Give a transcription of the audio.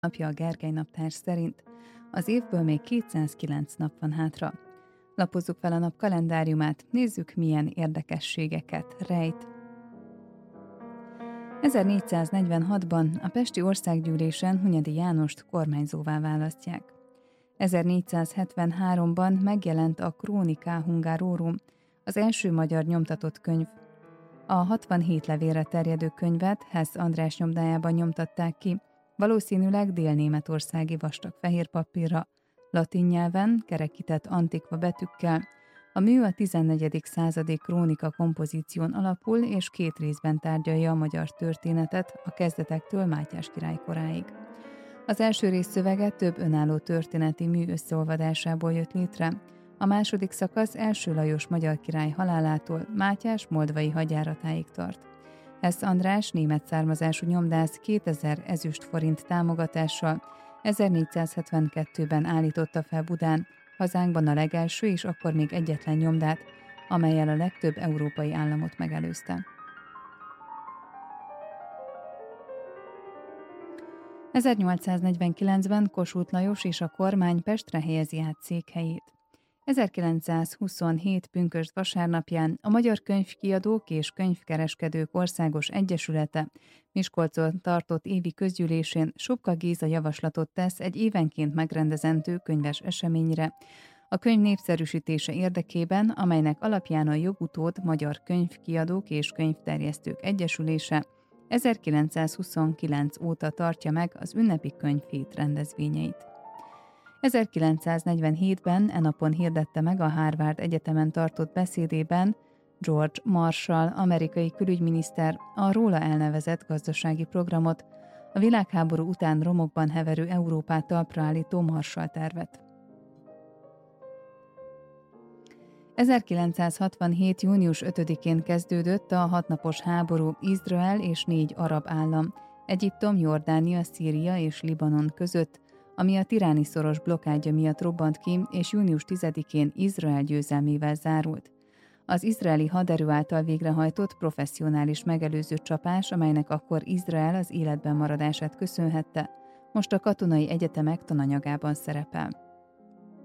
napja a Gergely naptár szerint. Az évből még 209 nap van hátra. Lapozzuk fel a nap kalendáriumát, nézzük, milyen érdekességeket rejt. 1446-ban a Pesti Országgyűlésen Hunyadi Jánost kormányzóvá választják. 1473-ban megjelent a Chronica Hungarorum, az első magyar nyomtatott könyv. A 67 levélre terjedő könyvet Hess András nyomdájában nyomtatták ki, valószínűleg délnémetországi vastag fehér papírra, latin nyelven, kerekített antikva betűkkel. A mű a 14. századi krónika kompozíción alapul, és 2 részben tárgyalja a magyar történetet a kezdetektől Mátyás király koráig. Az első rész szövege több önálló történeti mű összeolvadásából jött létre. A második szakasz első Lajos magyar király halálától Mátyás moldvai hadjáratáig tart. Hess András német származású nyomdász 2000 ezüst forint támogatással 1472-ben állította fel Budán, hazánkban a legelső és akkor még egyetlen nyomdát, amellyel a legtöbb európai államot megelőzte. 1849-ben Kossuth Lajos és a kormány Pestre helyezi át székhelyét. 1927 pünkösd vasárnapján a Magyar Könyvkiadók és Könyvkereskedők Országos Egyesülete Miskolcon tartott évi közgyűlésén Sobka Géza javaslatot tesz egy évenként megrendezendő könyves eseményre, a könyv népszerűsítése érdekében, amelynek alapján a jogutód Magyar Könyvkiadók és Könyvterjesztők Egyesülése 1929 óta tartja meg az ünnepi könyvhét rendezvényeit. 1947-ben napon hirdette meg a Harvard Egyetemen tartott beszédében George Marshall amerikai külügyminiszter a róla elnevezett gazdasági programot, a világháború után romokban heverő Európát talpra állító Marshall tervet. 1967. június 5-én kezdődött a 6 napos háború Izrael és 4 arab állam, Egyiptom, Jordánia, Szíria és Libanon között, ami a Tiráni szoros blokkádja miatt robbant ki, és június 10-én Izrael győzelmével zárult. Az izraeli haderő által végrehajtott professzionális megelőző csapás, amelynek akkor Izrael az életben maradását köszönhette, most a katonai egyetemek tananyagában szerepel.